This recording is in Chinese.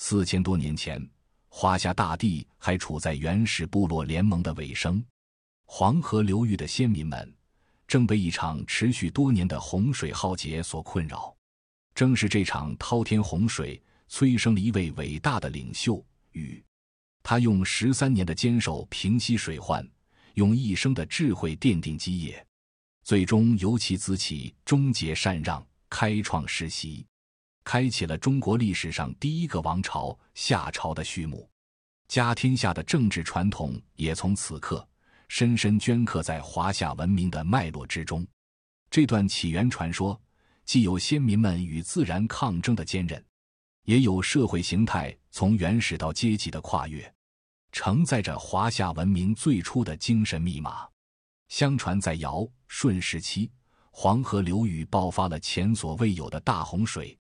4000多年前，华夏大地还处在原始部落联盟的尾声，黄河流域的先民们正被一场持续多年的洪水浩劫所困扰。正是这场滔天洪水催生了一位伟大的领袖禹，他用13年的坚守平息水患，用一生的智慧奠定基业，最终由其子起终结禅让，开创世袭，开启了中国历史上第一个王朝夏朝的序幕。家天下的政治传统也从此刻深深镌刻在华夏文明的脉络之中。这段起源传说既有先民们与自然抗争的坚韧，也有社会形态从原始到阶级的跨越，承载着华夏文明最初的精神密码。相传在尧、舜时期，黄河流域爆发了前所未有的大洪水，